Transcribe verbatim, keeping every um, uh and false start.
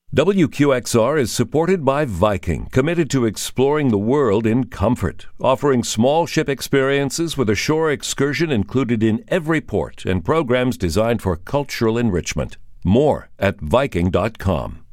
W Q X R is supported by Viking, committed to exploring the world in comfort, offering small ship experiences with a shore excursion included in every port and programs designed for cultural enrichment. More at Viking dot com.